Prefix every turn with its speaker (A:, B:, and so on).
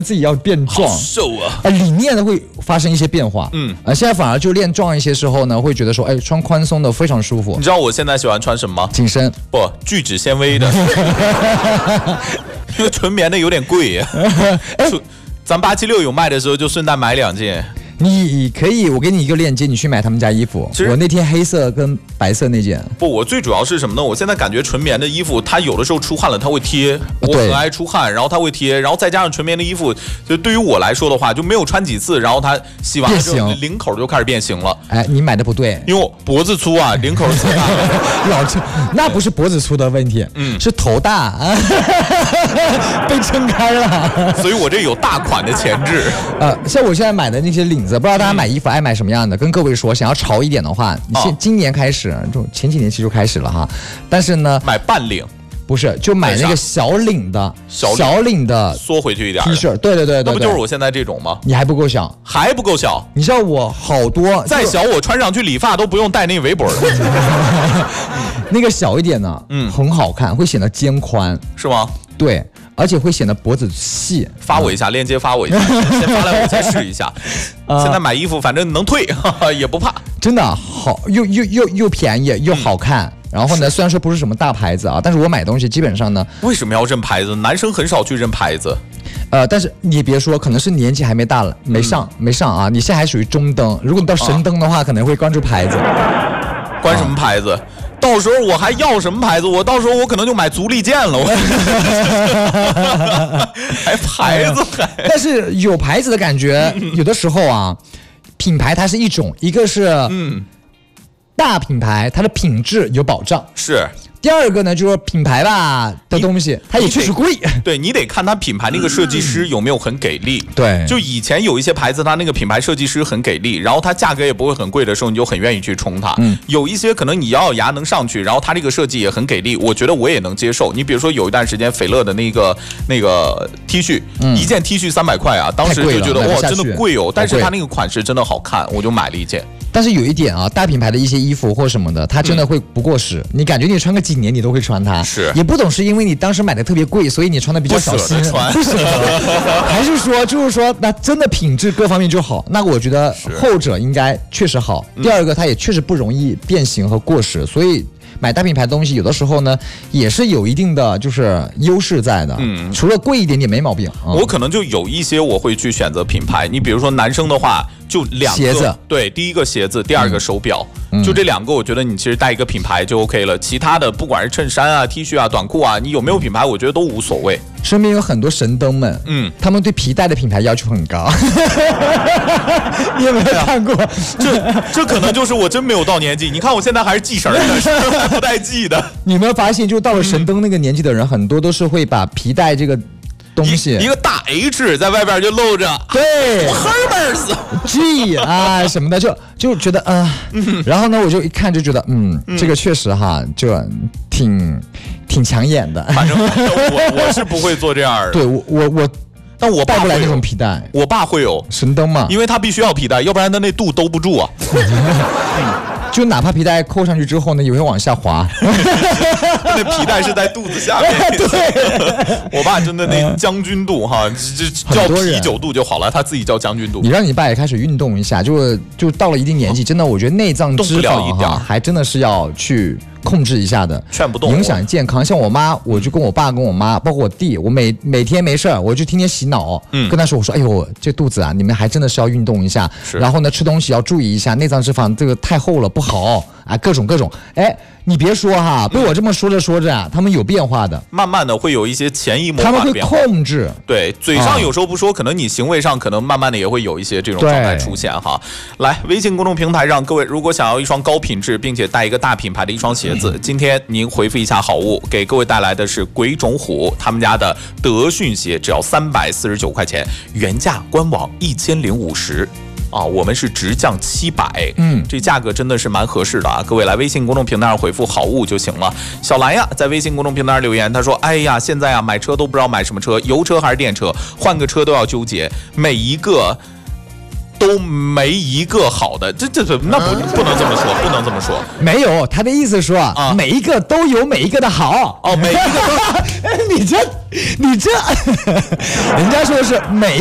A: 自己要变壮，
B: 好瘦啊！
A: 里面呢会发生一些变化，现在反而就练壮一些时候呢，会觉得说，哎，穿宽松的非常舒服。
B: 你知道我现在喜欢穿什么吗？
A: 紧身，
B: 不，聚酯纤维的，因为纯棉的有点贵呀。咱876有卖的时候，就顺带买2件。
A: 你可以，我给你一个链接，你去买他们家衣服。我那天黑色跟白色那件。
B: 不，我最主要是什么呢？我现在感觉纯棉的衣服，它有的时候出汗了，它会贴。我很爱出汗，然后它会贴，然后再加上纯棉的衣服，就对于我来说的话，就没有穿几次，然后它洗完了之后领口就开始变形了。
A: 哎，你买的不对，
B: 因为我脖子粗啊，领口粗大。
A: 老粗，那不是脖子粗的问题，是头大，被撑开了。
B: 所以我这有大款的前置。
A: 像我现在买的那些领子。不知道大家买衣服爱买什么样的？跟各位说，想要潮一点的话，你今年开始，就前几年其实就开始了哈。但是呢，
B: 买半领
A: 不是，就买那个小领的，小领的
B: 缩回去一点
A: T 恤。对，那
B: 不就是我现在这种吗？
A: 你还不够小，
B: 还不够小。
A: 你知道我好多
B: 再小，我穿上去理发都不用戴那围脖了。
A: 那个小一点呢，很好看，会显得肩宽，
B: 是吗？
A: 对。而且会显得脖子细。
B: 发我一下，链接发我一下，先发来我再试一下。现在买衣服反正能退，也不怕。
A: 真的好，又便宜又好看。然后呢，虽然说不是什么大牌子啊，但是我买东西基本上呢，
B: 为什么要认牌子？男生很少去认牌子。
A: 但是你别说，可能是年纪还没大了，没上啊。你现在还属于中登，如果你到神登的话，可能会关注牌子。
B: 关什么牌子？到时候我还要什么牌子？我到时候我可能就买足力健了。还牌子还？
A: 但是有牌子的感觉，有的时候啊，品牌它是一种，一个是大品牌，它的品质有保障。
B: 是。
A: 第二个呢，就是品牌吧的东西，它也确实贵。
B: 对，你得看它品牌那个设计师有没有很给力。
A: 对，
B: 就以前有一些牌子，它那个品牌设计师很给力，然后它价格也不会很贵的时候，你就很愿意去冲它。有一些可能你咬咬牙能上去，然后它这个设计也很给力，我觉得我也能接受。你比如说有一段时间斐乐的那个 T 恤，一件 T 恤300块啊，当时就觉得哇，真的贵哦。但是它那个款式真的好看，我就买了一件。
A: 但是有一点啊，大品牌的一些衣服或什么的，它真的会不过时。你感觉你穿个几年，你都会穿它。
B: 是，
A: 也不懂是因为你当时买的特别贵，所以你穿的比较小心，不舍得，还是说就是说那真的品质各方面就好？那我觉得后者应该确实好。第二个，它也确实不容易变形和过时，所以买大品牌的东西有的时候呢也是有一定的就是优势在的。除了贵一点点没毛病。
B: 我可能就有一些我会去选择品牌。你比如说男生的话，就2个
A: 鞋子，
B: 对，第一个鞋子，第二个手表，就这2个，我觉得你其实带一个品牌就 OK 了。其他的不管是衬衫啊、T 恤啊、短裤啊，你有没有品牌，我觉得都无所谓。
A: 身边有很多神灯们，他们对皮带的品牌要求很高。你有没有看过？
B: 这可能就是我真没有到年纪。你看我现在还是系绳的，还不带系的。
A: 你有没有发现，就到了神灯那个年纪的人，很多都是会把皮带这个东西
B: 一个大 H 在外边就露着，
A: 对
B: ，Hermes
A: G 啊什么的，就觉得然后呢，我就一看就觉得这个确实哈，就挺抢眼的。
B: 反正我是不会做这样的。
A: 对我。但我爸不来那种皮带，
B: 我爸会有
A: 神灯嘛，
B: 因为他必须要皮带，要不然他那肚兜不住啊。
A: 就哪怕皮带扣上去之后呢，也会往下滑。
B: 那皮带是在肚子下面。
A: 对，
B: 我爸真的那将军肚哈，这叫啤酒肚就好了，他自己叫将军肚。
A: 你让你爸也开始运动一下，就到了一定年纪，真的，我觉得内脏脂肪哈，还真的是要去控制一下的，
B: 劝不动，
A: 影响健康。像我妈，我就跟我爸、跟我妈，包括我弟，我每天没事儿，我就天天洗脑，跟他说，我说，哎呦，这肚子啊，你们还真的是要运动一下，然后呢，吃东西要注意一下，内脏脂肪这个太厚了不好啊，各种，哎。你别说哈，被我这么说着啊，他们有变化的，
B: 慢慢的会有一些潜移默化的变化。
A: 他们会控制，
B: 对，嘴上有时候不说，可能你行为上可能慢慢的也会有一些这种状态出现哈。来，微信公众平台上，各位如果想要一双高品质并且带一个大品牌的一双鞋子，今天您回复一下好物，给各位带来的是鬼冢虎他们家的德训鞋，只要349块钱，原价官网1050。啊，我们是直降700，这价格真的是蛮合适的啊！各位来微信公众平台上回复好物就行了。小兰呀，在微信公众平台上留言，他说：“哎呀，现在啊买车都不知道买什么车，油车还是电车，换个车都要纠结，每一个都都没一个好的，那不能这么说，不能这么说。
A: 没有，他的意思说啊，每一个都有每一个的好。
B: 哦，每一个都，
A: 你这，人家说的是每。